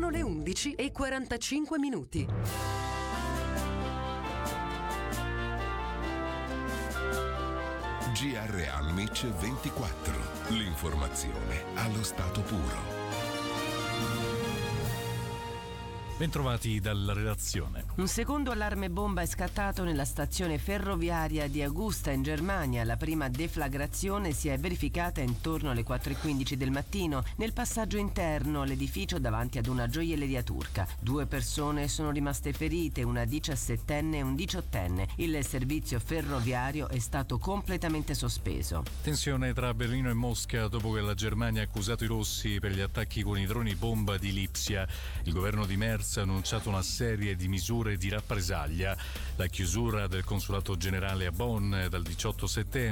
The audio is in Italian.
Sono le 11:45. GR Almic 24. L'informazione allo stato puro. Bentrovati dalla redazione. Un secondo allarme bomba è scattato nella stazione ferroviaria di Augusta in Germania. La prima deflagrazione si è verificata intorno alle 4:15 del mattino nel passaggio interno all'edificio davanti ad una gioielleria turca. 2 persone sono rimaste ferite, una 17enne e un 18enne. Il servizio ferroviario è stato completamente sospeso. Tensione tra Berlino e Mosca dopo che la Germania ha accusato i rossi per gli attacchi con i droni bomba di Lipsia. Il governo di Merz ha annunciato una serie di misure di rappresaglia. La chiusura del consolato generale a Bonn dal 18 settembre,